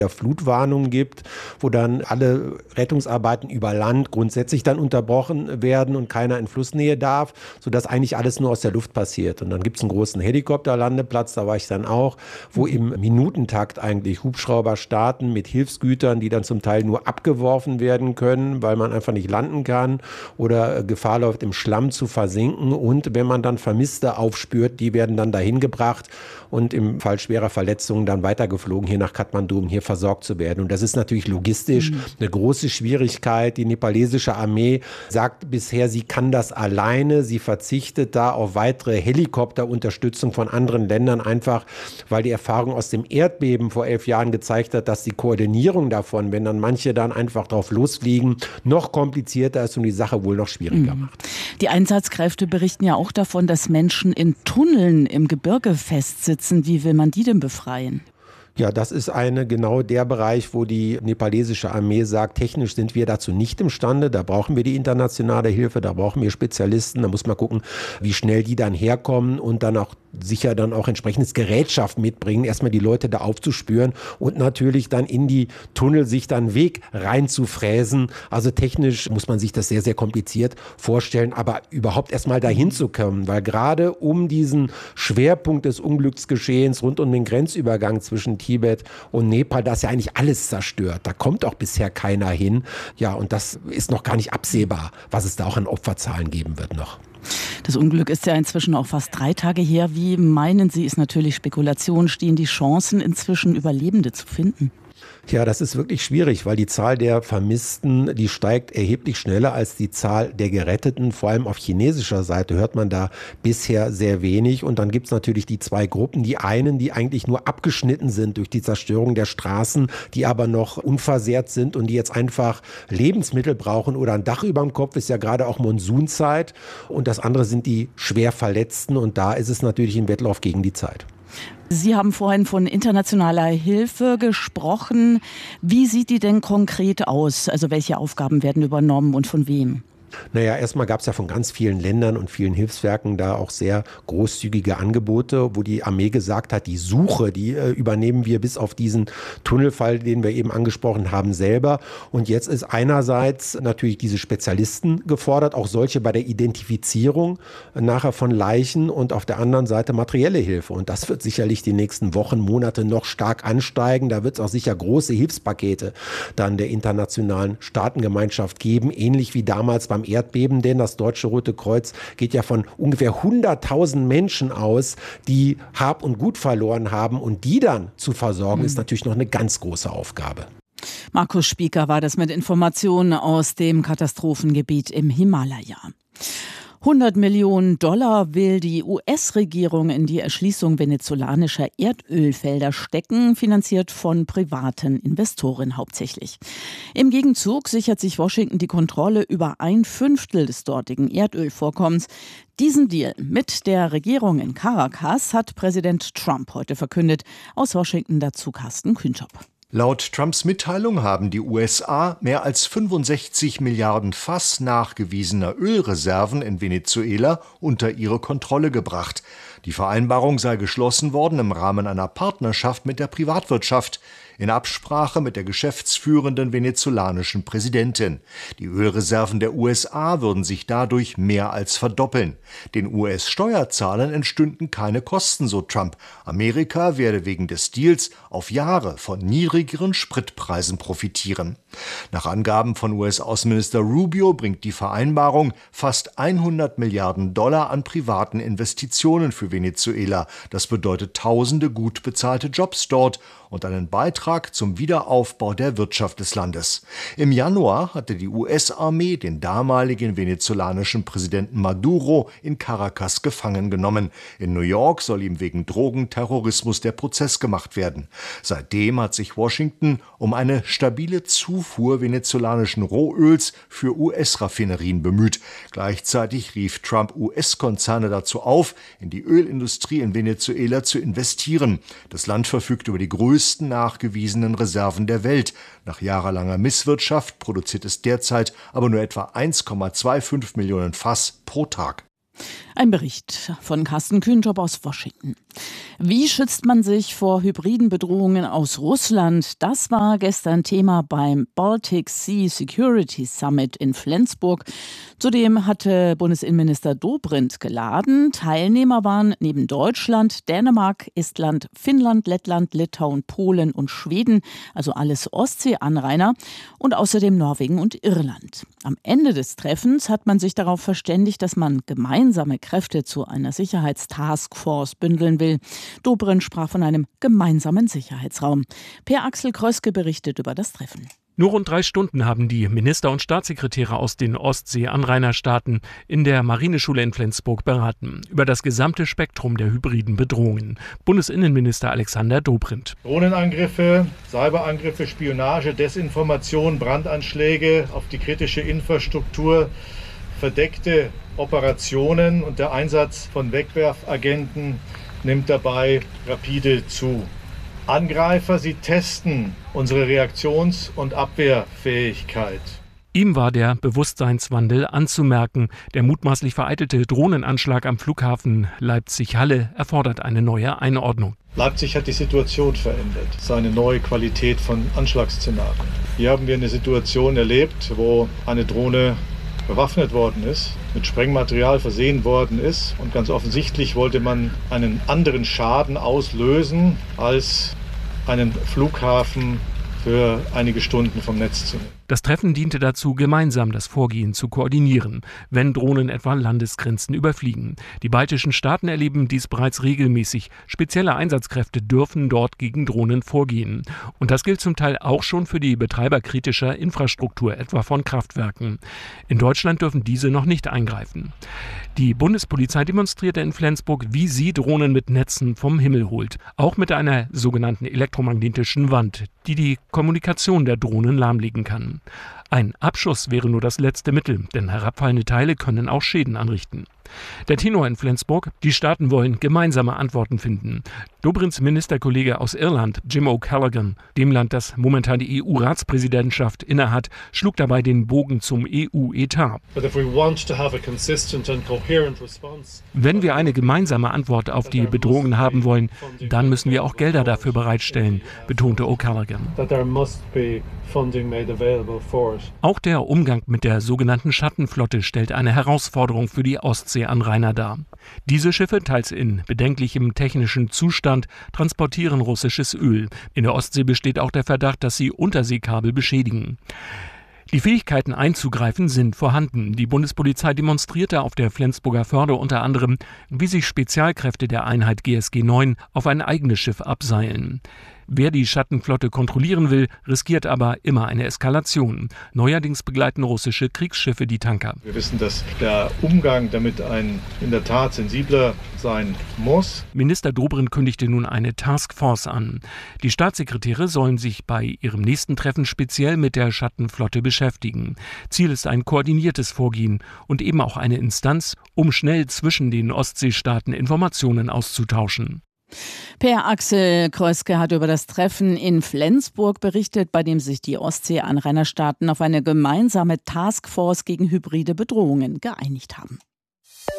Flutwarnungen gibt, wo dann alle Rettungsarbeiten über Land grundsätzlich dann unterbrochen werden und keiner in Flussnähe darf, sodass eigentlich alles nur aus der Luft passiert. Und dann gibt es einen großen Helikopterlandeplatz, da war ich dann auch, wo im Minutentakt eigentlich Hubschrauber starten mit Hilfsgütern, die dann zum Teil nur abgeworfen werden können, weil man einfach nicht landen kann oder Gefahr läuft, im Schlamm zu versinken. Und wenn man dann Vermisste aufspürt, die werden dann dahin gebracht und im Fall schwerer Verletzungen dann weitergeflogen hier nach Kathmandu, um hier versorgt zu werden. Und das ist natürlich logistisch eine große Schwierigkeit. Die nepalesische Armee sagt bisher, sie kann das alleine. Sie verzichtet da auf weitere Helikopterunterstützung von anderen Ländern, einfach weil die Erfahrung aus dem Erdbeben vor 11 Jahren gezeigt hat, dass die Koordinierung davon, wenn dann manche dann einfach drauf losfliegen, noch komplizierter ist und die Sache wohl noch schwieriger macht. Die Einsatzkräfte berichten ja auch davon, dass Menschen in Tunneln im Gebirge festsitzen. Wie will man die denn befreien? Ja, das ist genau der Bereich, wo die nepalesische Armee sagt, technisch sind wir dazu nicht imstande, da brauchen wir die internationale Hilfe, da brauchen wir Spezialisten, da muss man gucken, wie schnell die dann herkommen und dann auch sicher dann auch entsprechendes Gerätschaft mitbringen, erstmal die Leute da aufzuspüren und natürlich dann in die Tunnel sich dann Weg reinzufräsen. Also technisch muss man sich das sehr, sehr kompliziert vorstellen, aber überhaupt erstmal dahin zu kommen, weil gerade um diesen Schwerpunkt des Unglücksgeschehens rund um den Grenzübergang zwischen Tibet und Nepal, das ist ja eigentlich alles zerstört. Da kommt auch bisher keiner hin. Ja, und das ist noch gar nicht absehbar, was es da auch an Opferzahlen geben wird noch. Das Unglück ist ja inzwischen auch fast 3 Tage her. Wie meinen Sie, ist natürlich Spekulation, stehen die Chancen inzwischen Überlebende zu finden? Ja, das ist wirklich schwierig, weil die Zahl der Vermissten, die steigt erheblich schneller als die Zahl der Geretteten. Vor allem auf chinesischer Seite hört man da bisher sehr wenig. Und dann gibt es natürlich die 2 Gruppen. Die einen, die eigentlich nur abgeschnitten sind durch die Zerstörung der Straßen, die aber noch unversehrt sind und die jetzt einfach Lebensmittel brauchen oder ein Dach über dem Kopf, ist ja gerade auch Monsunzeit. Und das andere sind die schwer Verletzten. Und da ist es natürlich ein Wettlauf gegen die Zeit. Sie haben vorhin von internationaler Hilfe gesprochen. Wie sieht die denn konkret aus? Also welche Aufgaben werden übernommen und von wem? Naja, erstmal gab es ja von ganz vielen Ländern und vielen Hilfswerken da auch sehr großzügige Angebote, wo die Armee gesagt hat, die Suche, die übernehmen wir bis auf diesen Tunnelfall, den wir eben angesprochen haben, selber. Und jetzt ist einerseits natürlich diese Spezialisten gefordert, auch solche bei der Identifizierung nachher von Leichen und auf der anderen Seite materielle Hilfe. Und das wird sicherlich die nächsten Wochen, Monate noch stark ansteigen. Da wird es auch sicher große Hilfspakete dann der internationalen Staatengemeinschaft geben, ähnlich wie damals beim Erdbeben, denn das Deutsche Rote Kreuz geht ja von ungefähr 100.000 Menschen aus, die Hab und Gut verloren haben, und die dann zu versorgen, ist natürlich noch eine ganz große Aufgabe. Markus Spieker war das mit Informationen aus dem Katastrophengebiet im Himalaya. 100 Millionen Dollar will die US-Regierung in die Erschließung venezolanischer Erdölfelder stecken, finanziert von privaten Investoren hauptsächlich. Im Gegenzug sichert sich Washington die Kontrolle über 1/5 des dortigen Erdölvorkommens. Diesen Deal mit der Regierung in Caracas hat Präsident Trump heute verkündet. Aus Washington dazu Carsten Kühnschop. Laut Trumps Mitteilung haben die USA mehr als 65 Milliarden Fass nachgewiesener Ölreserven in Venezuela unter ihre Kontrolle gebracht. Die Vereinbarung sei geschlossen worden im Rahmen einer Partnerschaft mit der Privatwirtschaft, in Absprache mit der geschäftsführenden venezolanischen Präsidentin. Die Ölreserven der USA würden sich dadurch mehr als verdoppeln. Den US-Steuerzahlern entstünden keine Kosten, so Trump. Amerika werde wegen des Deals auf Jahre von niedrigeren Spritpreisen profitieren. Nach Angaben von US-Außenminister Rubio bringt die Vereinbarung fast 100 Milliarden Dollar an privaten Investitionen für Venezuela. Das bedeutet tausende gut bezahlte Jobs dort und einen Beitrag zum Wiederaufbau der Wirtschaft des Landes. Im Januar hatte die US-Armee den damaligen venezolanischen Präsidenten Maduro in Caracas gefangen genommen. In New York soll ihm wegen Drogenterrorismus der Prozess gemacht werden. Seitdem hat sich Washington um eine stabile Zufuhr venezolanischen Rohöls für US-Raffinerien bemüht. Gleichzeitig rief Trump US-Konzerne dazu auf, in die Ölindustrie in Venezuela zu investieren. Das Land verfügt über die größten nachgewiesenen Reserven der Welt. Nach jahrelanger Misswirtschaft produziert es derzeit aber nur etwa 1,25 Millionen Fass pro Tag. Ein Bericht von Carsten Kühntop aus Washington. Wie schützt man sich vor hybriden Bedrohungen aus Russland? Das war gestern Thema beim Baltic Sea Security Summit in Flensburg. Zudem hatte Bundesinnenminister Dobrindt geladen. Teilnehmer waren neben Deutschland, Dänemark, Estland, Finnland, Lettland, Litauen, Polen und Schweden, also alles Ostseeanrainer, und außerdem Norwegen und Irland. Am Ende des Treffens hat man sich darauf verständigt, dass man gemeinsame Kräfte zu einer Sicherheitstaskforce bündeln will. Dobrindt sprach von einem gemeinsamen Sicherheitsraum. Per Axel Kröske berichtet über das Treffen. Nur rund 3 Stunden haben die Minister und Staatssekretäre aus den Ostsee-Anrainerstaaten in der Marineschule in Flensburg beraten über das gesamte Spektrum der hybriden Bedrohungen. Bundesinnenminister Alexander Dobrindt. Drohnenangriffe, Cyberangriffe, Spionage, Desinformation, Brandanschläge auf die kritische Infrastruktur, verdeckte Operationen und der Einsatz von Wegwerfagenten nimmt dabei rapide zu. Angreifer, sie testen unsere Reaktions- und Abwehrfähigkeit. Ihm war der Bewusstseinswandel anzumerken. Der mutmaßlich vereitelte Drohnenanschlag am Flughafen Leipzig-Halle erfordert eine neue Einordnung. Leipzig hat die Situation verändert. Es ist eine neue Qualität von Anschlagsszenarien. Hier haben wir eine Situation erlebt, wo eine Drohne bewaffnet worden ist, mit Sprengmaterial versehen worden ist und ganz offensichtlich wollte man einen anderen Schaden auslösen, als einen Flughafen für einige Stunden vom Netz zu nehmen. Das Treffen diente dazu, gemeinsam das Vorgehen zu koordinieren, wenn Drohnen etwa Landesgrenzen überfliegen. Die baltischen Staaten erleben dies bereits regelmäßig. Spezielle Einsatzkräfte dürfen dort gegen Drohnen vorgehen. Und das gilt zum Teil auch schon für die Betreiber kritischer Infrastruktur, etwa von Kraftwerken. In Deutschland dürfen diese noch nicht eingreifen. Die Bundespolizei demonstrierte in Flensburg, wie sie Drohnen mit Netzen vom Himmel holt. Auch mit einer sogenannten elektromagnetischen Wand, die die Kommunikation der Drohnen lahmlegen kann. Ein Abschuss wäre nur das letzte Mittel, denn herabfallende Teile können auch Schäden anrichten. Der Tenor in Flensburg: Die Staaten wollen gemeinsame Antworten finden. Dobrindts Ministerkollege aus Irland, Jim O'Callaghan, dem Land, das momentan die EU-Ratspräsidentschaft innehat, schlug dabei den Bogen zum EU-Etat. Wenn wir eine gemeinsame Antwort auf die Bedrohungen haben wollen, dann müssen wir auch Gelder dafür bereitstellen, betonte O'Callaghan. Auch der Umgang mit der sogenannten Schattenflotte stellt eine Herausforderung für die Ostseeanrainer dar. Diese Schiffe, teils in bedenklichem technischen Zustand, transportieren russisches Öl. In der Ostsee besteht auch der Verdacht, dass sie Unterseekabel beschädigen. Die Fähigkeiten einzugreifen sind vorhanden. Die Bundespolizei demonstrierte auf der Flensburger Förde unter anderem, wie sich Spezialkräfte der Einheit GSG 9 auf ein eigenes Schiff abseilen. Wer die Schattenflotte kontrollieren will, riskiert aber immer eine Eskalation. Neuerdings begleiten russische Kriegsschiffe die Tanker. Wir wissen, dass der Umgang damit in der Tat sensibler sein muss. Minister Dobrindt kündigte nun eine Taskforce an. Die Staatssekretäre sollen sich bei ihrem nächsten Treffen speziell mit der Schattenflotte beschäftigen. Ziel ist ein koordiniertes Vorgehen und eben auch eine Instanz, um schnell zwischen den Ostseestaaten Informationen auszutauschen. Per Axel Kröske hat über das Treffen in Flensburg berichtet, bei dem sich die Ostsee-Anrainerstaaten auf eine gemeinsame Taskforce gegen hybride Bedrohungen geeinigt haben.